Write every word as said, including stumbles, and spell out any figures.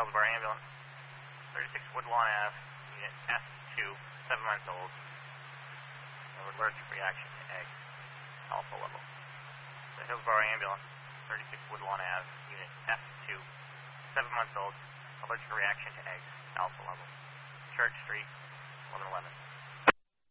Hillsborough Ambulance, thirty-six Woodlawn Ave, Unit F two, seven months old. Allergic reaction to eggs, alpha level. The Hillsborough Ambulance, thirty-six Woodlawn Ave, Unit F two, seven months old. Allergic reaction to eggs, alpha level. Church Street, eleven eleven.